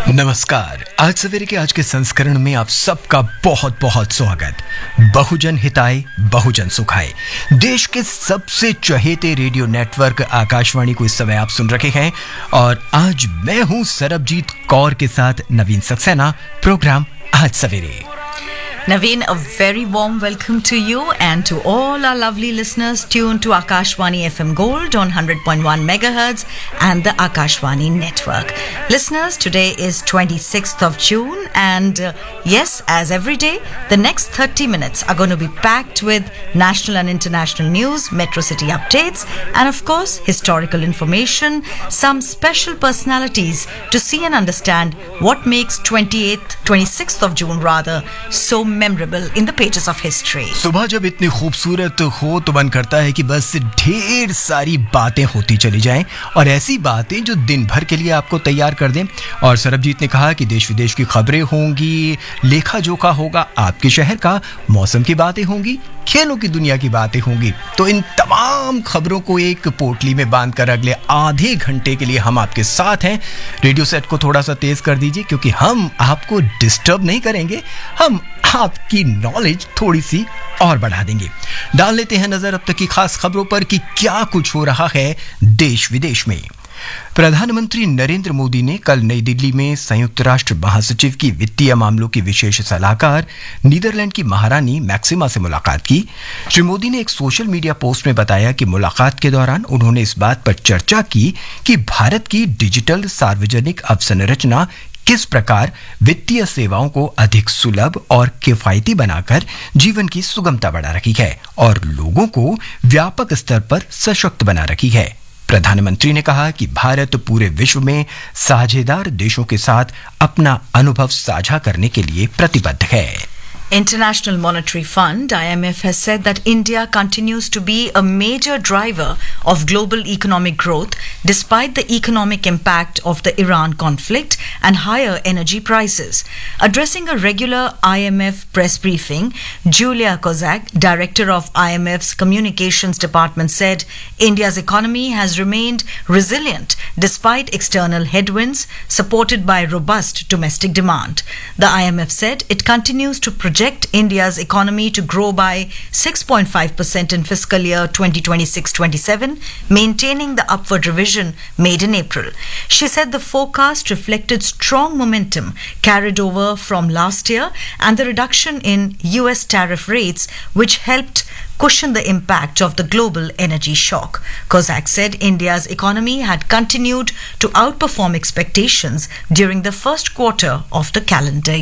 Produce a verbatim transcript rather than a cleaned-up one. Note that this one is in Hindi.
नमस्कार। आज सवेरे के आज के संस्करण में आप सबका बहुत बहुत स्वागत। बहुजन हिताय बहुजन सुखाय, देश के सबसे चहेते रेडियो नेटवर्क आकाशवाणी को इस समय आप सुन रखे हैं और आज मैं हूं सरबजीत कौर के साथ नवीन सक्सेना। प्रोग्राम आज सवेरे। Naveen, a very warm welcome to you and to all our lovely listeners tuned to Akashvani F M Gold on one hundred point one megahertz and the Akashvani network. Listeners, today is twenty-sixth of June and uh, yes, as every day, the next thirty minutes are going to be packed with national and international news, metro city updates and of course, historical information, some special personalities to see and understand what makes twenty-eighth, twenty-sixth of June rather so memorable in the pages of history. सुबह जब इतनी खूबसूरत हो तो मन करता है कि बस ढेर सारी बातें होती चली जाएं और ऐसी बातें जो दिन भर के लिए आपको तैयार कर दें। और सरबजीत ने कहा कि देश विदेश की खबरें होंगी, लेखा जोखा होगा आपके शहर का, मौसम की बातें होंगी, खेलों की दुनिया की बातें होंगी। तो इन तमाम खबरों को एक पोटली में बांधकर अगले आधे घंटे के लिए हम आपके साथ हैं। रेडियो सेट को थोड़ा सा तेज कर दीजिए क्योंकि हम आपको डिस्टर्ब नहीं करेंगे, हम आपकी नॉलेज थोड़ी सी और बढ़ा देंगे। डाल लेते हैं नजर अब तक की खास खबरों पर कि क्या कुछ हो रहा है देश विदेश में। प्रधानमंत्री नरेंद्र मोदी ने कल नई दिल्ली में संयुक्त राष्ट्र महासचिव की वित्तीय मामलों की विशेष सलाहकार नीदरलैंड की महारानी मैक्सिमा से मुलाकात की। श्री मोदी ने एक सोशल मीडिया पोस्ट में बताया कि मुलाकात के दौरान उन्होंने इस बात पर चर्चा की कि भारत की डिजिटल सार्वजनिक अवसंरचना किस प्रकार वित्तीय सेवाओं को अधिक सुलभ और किफायती बनाकर जीवन की सुगमता बढ़ा रखी है और लोगों को व्यापक स्तर पर सशक्त बना रखी है। प्रधानमंत्री ने कहा कि भारत पूरे विश्व में साझेदार देशों के साथ अपना अनुभव साझा करने के लिए प्रतिबद्ध है। International Monetary Fund I M F has said that India continues to be a major driver of global economic growth despite the economic impact of the Iran conflict and higher energy prices. Addressing a regular I M F press briefing, Julia Kozak, director of I M F's communications department, said India's economy has remained resilient despite external headwinds supported by robust domestic demand. The I M F said it continues to project India's economy to grow by six point five percent in fiscal year twenty twenty-six twenty-seven, maintaining the upward revision made in April. She said the forecast reflected strong momentum carried over from last year and the reduction in U S tariff rates, which helped cushion the impact of the global energy shock. Kozak said India's economy had continued to outperform expectations during the first quarter of the calendar